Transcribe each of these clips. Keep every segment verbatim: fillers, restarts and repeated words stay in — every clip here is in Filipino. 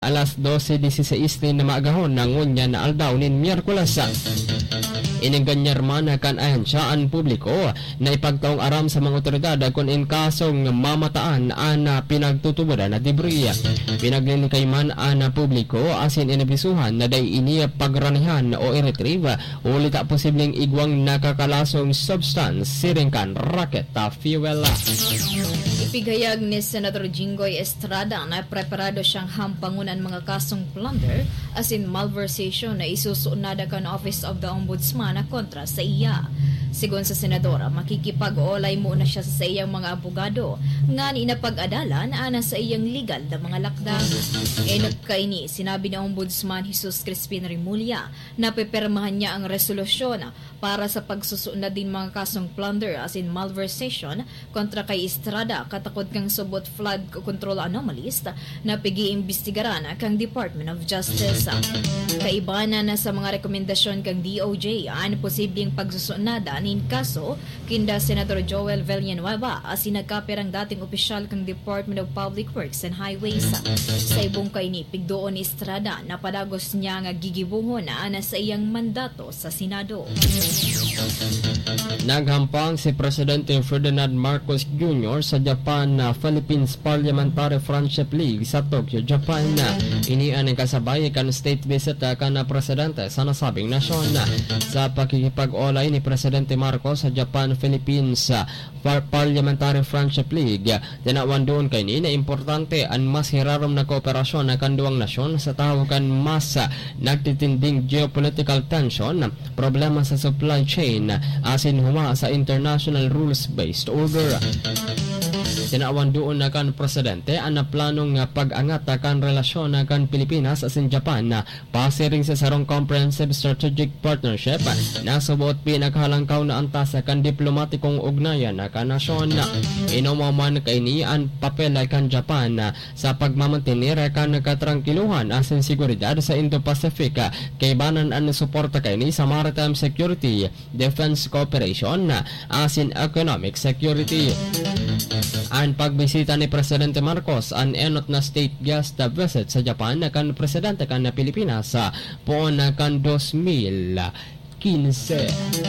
alas dose dieciséis na maagahon na ngunya na aldaw nin Miyerkules. Ininganyar man kan ahensyaan publiko na ipagtaong aram sa mga otoridad kung in kasong mamataan ana pinagtutubodan na debris. Pinaglinikay man ana publiko asin inabisuhan na day ini pagranihan o i-retrieve ulit a posibleng igwang nakakalasong substance siringkan rocket fuel. Ipigayag ni Senator Jinggoy Estrada na preparado siyang hampangunan mga kasong plunder as in malversation na isusunada kan Office of the Ombudsman na kontra sa iya. Sigon sa senadora, makikipag-olay muna siya sa iyang mga abogado nga ni napag-adalan ana sa iyang legal na mga lakdang. Enot kaini, sinabi ni Ombudsman Jesus Crispin Rimulya na pepermahan niya ang resolusyon para sa pagsusunod din mga kasong plunder as in malversation kontra kay Estrada katakot kang subot flood control anomalies na pigi-imbestigaran kang Department of Justice. Kaibana na sa mga rekomendasyon kang D O J ang posibleng pagsusunada nin kaso kinda Senator Joel Villanueva as sinagkapirang dating opisyal kang Department of Public Works and Highways. Sa ibong kaini, pigdoon ni Estrada na padagos niya nga gigibuhon na ana sa iyang mandato sa Senado. Naghampang si Presidente Ferdinand Marcos Junior sa Japan na Philippines Parliamentary Friendship League sa Tokyo, Japan. Inian ang kasabay kan state visit kan na Presidente sa nasabing nasyon. Sa pakikipag-olay ni Presidente Marcos sa Japan-Philippines Parliamentary Friendship League, tinawan doon kay ni na importante ang mas hirarom na kooperasyon na kanduang nasyon sa tawagan mas nagtitinding geopolitical tension, problema sa supply chain, asin huma sa international rules-based order. Tinawan doon na kan Presidente ang planong pag-angat kan relasyon na kan Pilipinas asin Japan na pasiring sa sarong comprehensive strategic partnership na subot pinaghalangkaw na antas kan diplomatikong ugnayan na kan nasyon. Inumaman kay ni ang papel kan Japan sa pagmamantinir kan katrangkiluhan asin seguridad sa Indo-Pacific kay banan ang suporta kay ni sa maritime security, defense cooperation asin economic security. Ang pagbisita ni Presidente Marcos ang enot na state guest visit sa Japan na kan Presidente kan na Pilipinas po na kan twenty fifteen.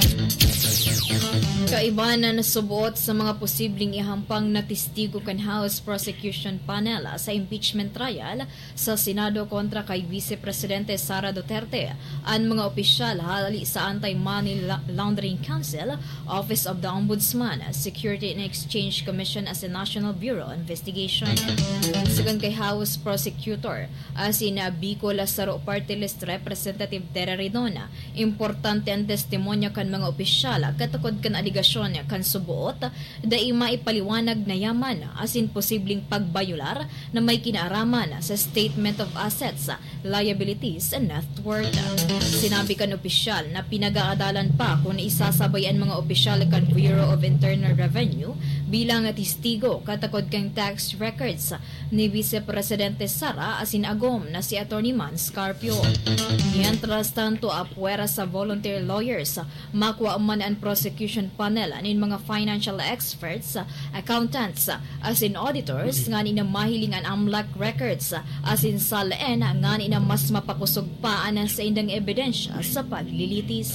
Kaibanan na subuot sa mga posibleng ihampang na testigo kan House Prosecution Panel sa impeachment trial sa Senado kontra kay Vice Presidente Sara Duterte ang mga opisyal hali sa Anti-Money Laundering Council, Office of the Ombudsman, Security and Exchange Commission as a National Bureau Investigation. Sigon kay House Prosecutor asin Bicol Saro Party List Representative Tere Ridona, importante ang testimonya kan mga opisyal katukod kan aligasyon kan subuot dai maipaliwanag na yaman asin posibleng pagbayular na may kinaaraman sa Statement of Assets, Liabilities and Net Worth. Sinabi kan opisyal na pinag-aadalan pa kung isasabayan mga opisyal kan Bureau of Internal Revenue bilang testigo katakod kang tax records ni Vice Presidente Sara asin agom na si Attorney Man Scarpio. Mientras tanto, apuera sa volunteer lawyers, makuha man ang prosecution panel anin mga financial experts, accountants, as in auditors, nga ni na mahiling ang AMLAC records, as in saleen, nga ni na mas mapakusog pa sa indang ebidensya sa paglilitis.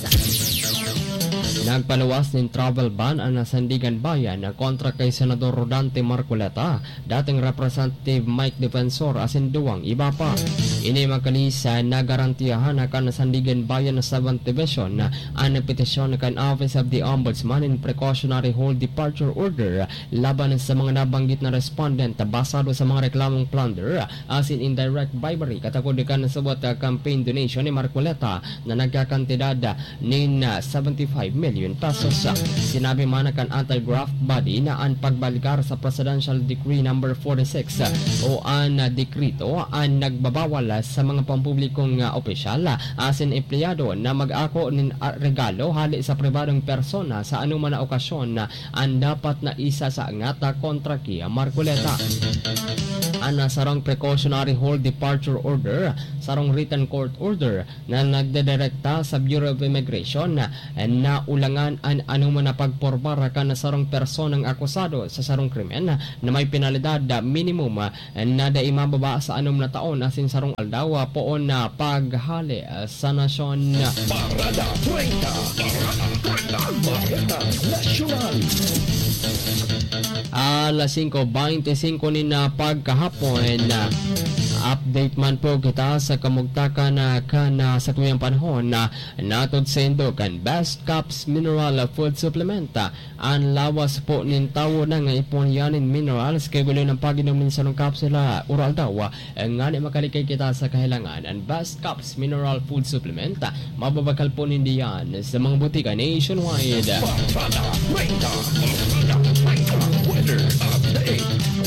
Nagpaluwas ng travel ban ang Sandigan Bayan na kontra kay Senador Rodante Marcoleta, dating Representative Mike Defensor asin duwang iba pa. Ini makalisa na garantiyahan na kan Sandigan Bayan na seventh Division na ang petisyon kan Office of the Ombudsman in Precautionary Hold Departure Order laban sa mga nabanggit na respondent basado sa mga reklamong plunder asin indirect bribery katakod kan sa subot campaign donation ni Marcoleta na nagkakantidad nin seventy-five million pesos. Sinabi man kan anti-graft body na ang pagbalikar sa Presidential Decree number forty-six o ang dekrito ang nagbabawal sa mga pampublikong opisyal asin empleyado na mag-ako nin regalo hali sa pribadong persona sa anuman na okasyon na ang dapat na isa sa ngata kontra kay Marcoleta. ang sarong precautionary hold departure order, sarong written court order na nagdedirekta sa Bureau of Immigration na ulangan an anong na pagpormar ka na sarong personang akusado sa sarong krimen na may penalidad minimum na dai mababa sa anom na taon asin sarong aldaw poon na paghali sa nasyon. Parada treinta, Parada Nacional. Alas singko beintisinko ni na pagkahapon na update man po kita sa kamugtaka na kana sa tuyang panahon na natod sendo kan Best Cups Mineral Food Supplement. Ang lawas po nin tawo na nga iponyanin minerals kay gulo ng paginom nin sarong kapsula oral daw nga ni makalikay kita sa kahilangan. Ang Best Cups Mineral Food Supplement mababakal po nindiyan sa mga butika nationwide. Weather update.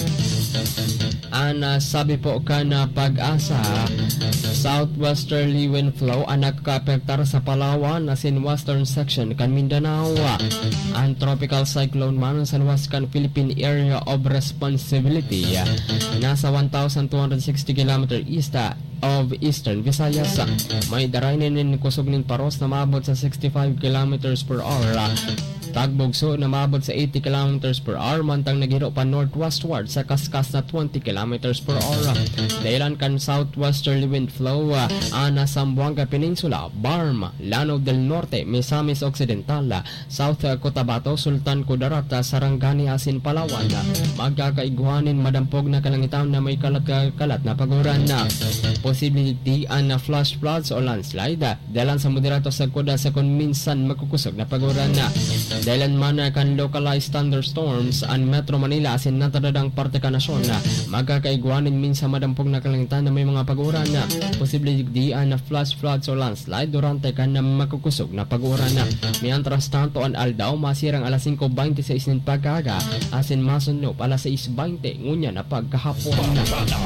Ana sabi po ka na pag-asa southwesterly wind flow ang nakakapektar sa Palawan asin western section kan Mindanao. Ang tropical cyclone man sa Western Philippine Area of Responsibility nasa one thousand two hundred sixty kilometers east of Eastern Visayas. May daraynin nin kusog nin paros na maabot sa sixty-five kilometers per hour. Tagbugso na maabot sa eighty kilometers per hour mantang naghiro pa northwestward sa kaskas na twenty kilometers per hour. Dahilan kan southwesterly wind flow uh, ana Zamboanga Peninsula, Barm, Lanao del Norte, Misamis Occidental, South Cotabato, Sultan Kudarat, Sarangani asin Palawan. Magkakaiguhanin madampog na kalangitan na may kalat-kalat na paguran na posibility na flash floods o landslide. Dahilan sa moderato sa kuda sa kung minsan magkukusog na paguran na. Dahilan man kan localized thunderstorms ang Metro Manila asin natadadang parte ka nasyon na magkakaiguanin minsan madampog na kalangitan na may mga pag-uran na posibleng dian na flash floods o landslide durante ka na magkukusog na pag-uran na. Mientras tanto ang aldaw masirang alas singko beintiseis nin pagkaga asin masunop alas sais beinte ngunya na pagkahapon na.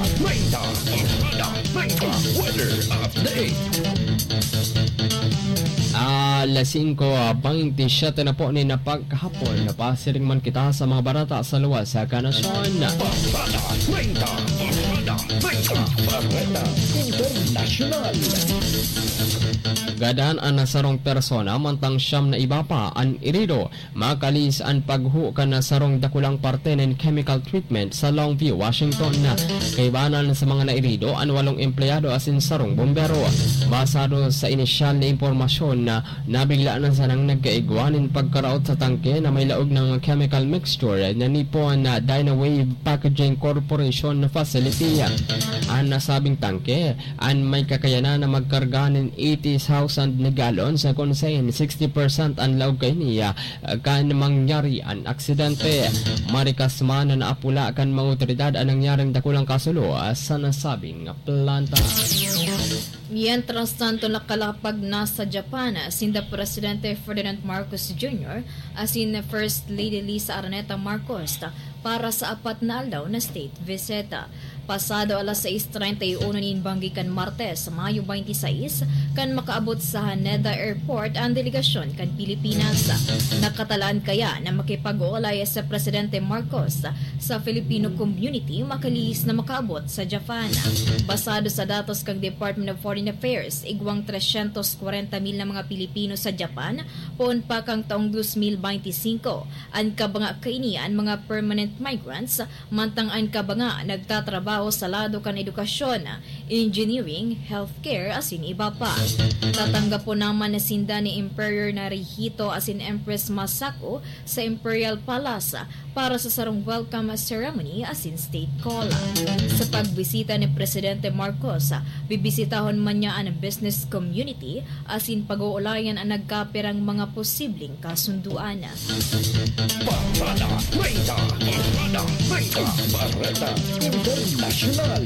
Weather update. Alas singko beintisiyete na po ni na pagkahapon. Napasiring man kita sa mga barata sa luwas sa kanasyon. Parada treinta, Parada treinta, Parada International. Gadaan ang nasarong persona mantang siyam na iba pa ang irido. Makalis ang paghu ka na sarong dakulang parte ng chemical treatment sa Longview, Washington na kaibanan sa mga nairido ang walong empleyado asin sarong bombero. Basado sa inisyal na impormasyon na nabiglaan na sanang nagkaigwanin pagkaraot sa tangke na may laog ng chemical mixture na Nippon na Dynawave Packaging Corporation facility. Ang nasabing tangke ang may kakayanan na magkarga ng eighty thousand na galon sa konsayin sixty percent ang laog kay niya kan mangyari ang aksidente. Marikas man na naapula kan mga otoridad ang nangyaring dakulang kasulo sa nasabing planta. Mientras tanto nakalapag na sa Japan sinda Presidente Ferdinand Marcos Junior asin First Lady Lisa Araneta Marcos para sa apat na aldaw na state visita. Pasado alas sais treinta y uno nin banggikan Martes, Mayo beintiseis, kan makaabot sa Haneda Airport ang delegasyon kan Pilipinas. Nakatalaan kaya na makipag-uulay sa Presidente Marcos sa Filipino community makalis na makaabot sa Japan. Basado sa datos kang Department of Foreign Affairs, igwang three hundred forty mil na mga Pilipino sa Japan poon pa kang taong two thousand twenty-five. Ang kabanga kaini ang mga permanent migrants, mantang ang kabanga nagtatrabaho sa lado kan edukasyon, engineering, healthcare asin iba pa. Tatanggap po naman na sinda ni Emperor Narihito asin Empress Masako sa Imperial Palace para sa sarong welcome ceremony asin state call. Sa pagbisita ni Presidente Marcos, bibisitahon man niya ang business community asin pag-uulayan ang nagkapirang mga posibleng kasunduan. Parada treinta, Parada treinta, Parada International.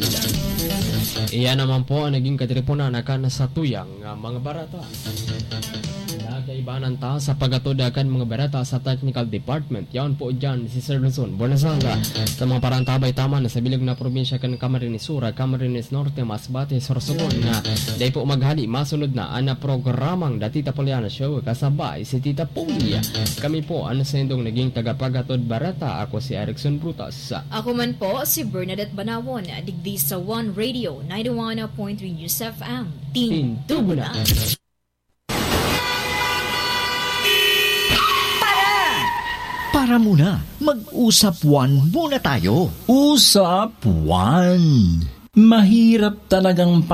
Iyan naman po ang naging katripunan na sa tuyang uh, mga barata. Nagay Maibanan ta sa pagatudakan mga berata sa technical department. Yaon po dyan si Sir Luzon Buenasanga sa mga parantabay tama na sa bilag na probinsya kan Camarines Sur, Camarines Norte, Masbate, Sorsogon na dahil po maghali masunod na ana programang da Tita Poliana Show kasabay si Tita Puglia. Kami po ano sa indong naging tagapagatod barata. Ako si Erickson Brutas. Ako man po si Bernadette Banawon, digdi sa One Radio ninety-one point three News F M. Tintubo na! Para muna, mag-usap one muna tayo. Usap one. Mahirap talagang